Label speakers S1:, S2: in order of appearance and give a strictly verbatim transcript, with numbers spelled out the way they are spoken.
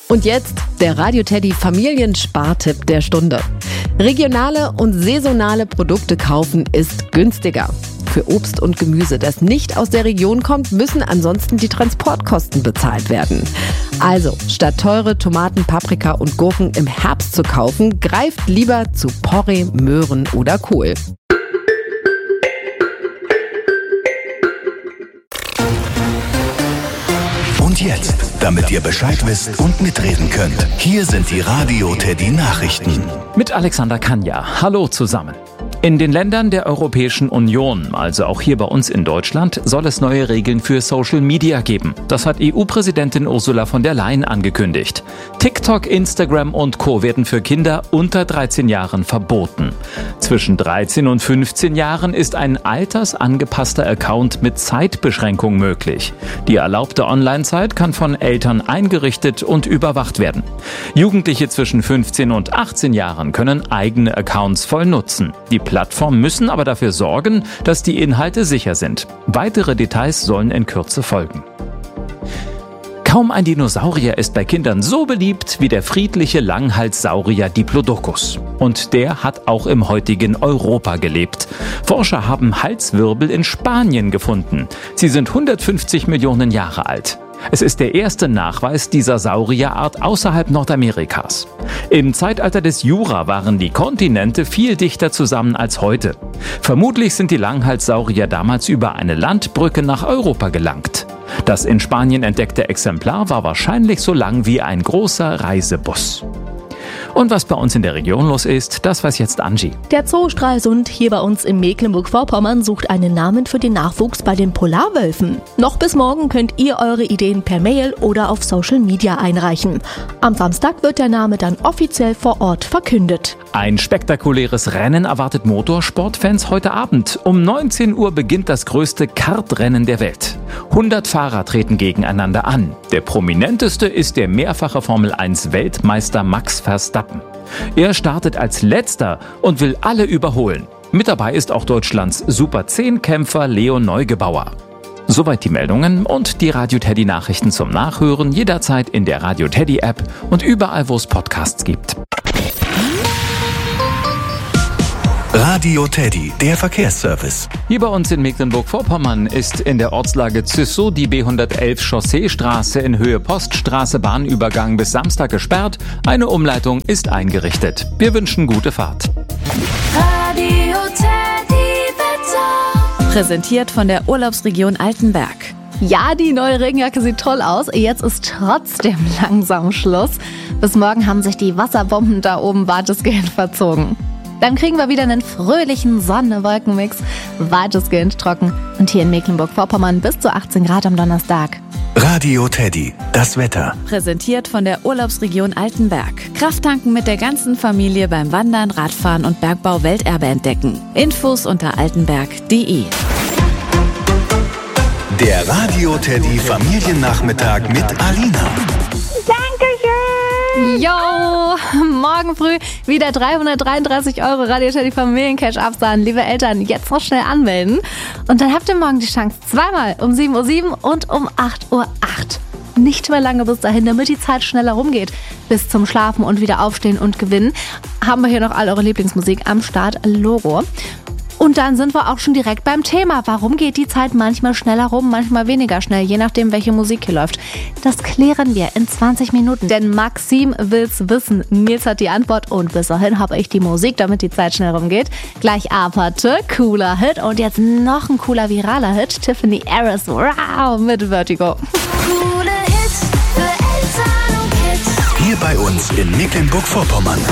S1: Und jetzt der Radio Teddy Familienspartipp der Stunde. Regionale und saisonale Produkte kaufen ist günstiger. Für Obst und Gemüse, das nicht aus der Region kommt, müssen ansonsten die Transportkosten bezahlt werden. Also, statt teure Tomaten, Paprika und Gurken im Herbst zu kaufen, greift lieber zu Porree, Möhren oder Kohl.
S2: Und jetzt, damit ihr Bescheid wisst und mitreden könnt, hier sind die Radio Teddy Nachrichten.
S3: Mit Alexander Kanja. Hallo zusammen. In den Ländern der Europäischen Union, also auch hier bei uns in Deutschland, soll es neue Regeln für Social Media geben. Das hat E U-Präsidentin Ursula von der Leyen angekündigt. TikTok, Instagram und Co. werden für Kinder unter dreizehn Jahren verboten. Zwischen dreizehn und fünfzehn Jahren ist ein altersangepasster Account mit Zeitbeschränkung möglich. Die erlaubte Online-Zeit kann von Eltern eingerichtet und überwacht werden. Jugendliche zwischen fünfzehn und achtzehn Jahren können eigene Accounts voll nutzen. Die Plattformen müssen aber dafür sorgen, dass die Inhalte sicher sind. Weitere Details sollen in Kürze folgen. Kaum ein Dinosaurier ist bei Kindern so beliebt wie der friedliche Langhalssaurier Diplodocus. Und der hat auch im heutigen Europa gelebt. Forscher haben Halswirbel in Spanien gefunden. Sie sind hundertfünfzig Millionen Jahre alt. Es ist der erste Nachweis dieser Saurierart außerhalb Nordamerikas. Im Zeitalter des Jura waren die Kontinente viel dichter zusammen als heute. Vermutlich sind die Langhalssaurier damals über eine Landbrücke nach Europa gelangt. Das in Spanien entdeckte Exemplar war wahrscheinlich so lang wie ein großer Reisebus. Und was bei uns in der Region los ist, das weiß jetzt Angie.
S4: Der Zoo Stralsund hier bei uns in Mecklenburg-Vorpommern sucht einen Namen für den Nachwuchs bei den Polarwölfen. Noch bis morgen könnt ihr eure Ideen per Mail oder auf Social Media einreichen. Am Samstag wird der Name dann offiziell vor Ort verkündet.
S3: Ein spektakuläres Rennen erwartet Motorsportfans heute Abend. Um neunzehn Uhr beginnt das größte Kartrennen der Welt. hundert Fahrer treten gegeneinander an. Der prominenteste ist der mehrfache Formel eins Weltmeister Max Verstappen. Er startet als Letzter und will alle überholen. Mit dabei ist auch Deutschlands Super zehn Kämpfer Leon Neugebauer. Soweit die Meldungen und die Radio Teddy Nachrichten zum Nachhören jederzeit in der Radio Teddy App und überall, wo es Podcasts gibt.
S2: Radio Teddy, der Verkehrsservice.
S3: Hier bei uns in Mecklenburg-Vorpommern ist in der Ortslage Züssow die B hundertelf Chausseestraße in Höhe Poststraße Bahnübergang bis Samstag gesperrt. Eine Umleitung ist eingerichtet. Wir wünschen gute Fahrt.
S5: Radio Teddy Wetter.
S1: Präsentiert von der Urlaubsregion Altenberg.
S4: Ja, die neue Regenjacke sieht toll aus. Jetzt ist trotzdem langsam Schluss. Bis morgen haben sich die Wasserbomben da oben weitestgehend verzogen. Dann kriegen wir wieder einen fröhlichen Sonne-Wolken-Mix, weitestgehend trocken. Und hier in Mecklenburg-Vorpommern bis zu achtzehn Grad am Donnerstag.
S2: Radio Teddy, das Wetter.
S1: Präsentiert von der Urlaubsregion Altenberg. Krafttanken mit der ganzen Familie beim Wandern, Radfahren und Bergbau Welterbe entdecken. Infos unter altenberg punkt de.
S2: Der Radio Teddy Familiennachmittag mit Alina.
S4: Jo, morgen früh wieder dreihundertdreiunddreißig Euro Radio Teddy Familiencash absahen. Liebe Eltern, jetzt noch schnell anmelden. Und dann habt ihr morgen die Chance zweimal um sieben Uhr sieben und um acht Uhr acht. Nicht mehr lange bis dahin, damit die Zeit schneller rumgeht. Bis zum Schlafen und wieder aufstehen und gewinnen. Haben wir hier noch all eure Lieblingsmusik am Start, Logo. Und dann sind wir auch schon direkt beim Thema. Warum geht die Zeit manchmal schneller rum, manchmal weniger schnell, je nachdem, welche Musik hier läuft? Das klären wir in zwanzig Minuten. Denn Maxim will's wissen. Nils hat die Antwort und bis dahin habe ich die Musik, damit die Zeit schnell rumgeht. Gleich Aperte, cooler Hit und jetzt noch ein cooler viraler Hit. Tiffany Harris, wow, mit Vertigo.
S5: Coole Hits für Eltern und Kids.
S2: Hier bei uns in Mecklenburg-Vorpommern.